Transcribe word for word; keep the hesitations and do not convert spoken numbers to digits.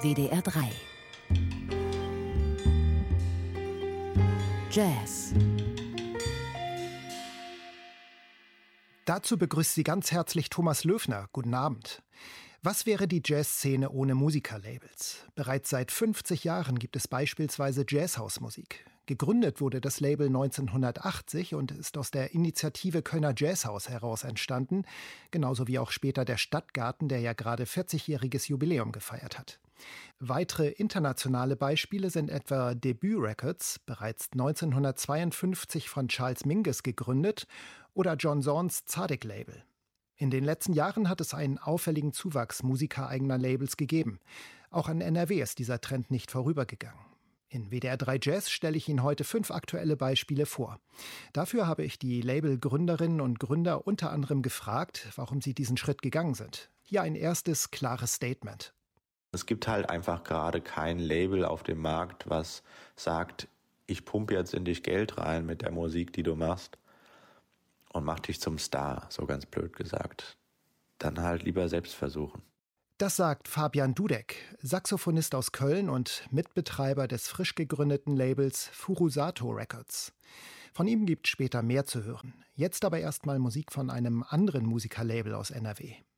W D R drei. Jazz. Dazu begrüßt Sie ganz herzlich Thomas Löfner. Guten Abend. Was wäre die Jazzszene ohne Musikerlabels? Bereits seit fünfzig Jahren gibt es beispielsweise Jazzhausmusik. Gegründet wurde das Label neunzehnhundertachtzig und ist aus der Initiative Kölner Jazzhaus heraus entstanden, genauso wie auch später der Stadtgarten, der ja gerade vierzigjähriges Jubiläum gefeiert hat. Weitere internationale Beispiele sind etwa Debut Records, bereits neunzehnhundertzweiundfünfzig von Charles Mingus gegründet, oder John Zorns Tzadik-Label. In den letzten Jahren hat es einen auffälligen Zuwachs musikereigener Labels gegeben. Auch an N R W ist dieser Trend nicht vorübergegangen. In W D R drei Jazz stelle ich Ihnen heute fünf aktuelle Beispiele vor. Dafür habe ich die Labelgründerinnen und Gründer unter anderem gefragt, warum sie diesen Schritt gegangen sind. Hier ein erstes klares Statement. Es gibt halt einfach gerade kein Label auf dem Markt, was sagt, ich pumpe jetzt in dich Geld rein mit der Musik, die du machst und mach dich zum Star, so ganz blöd gesagt. Dann halt lieber selbst versuchen. Das sagt Fabian Dudek, Saxophonist aus Köln und Mitbetreiber des frisch gegründeten Labels Furusato Records. Von ihm gibt später mehr zu hören. Jetzt aber erstmal Musik von einem anderen Musikerlabel aus N R W.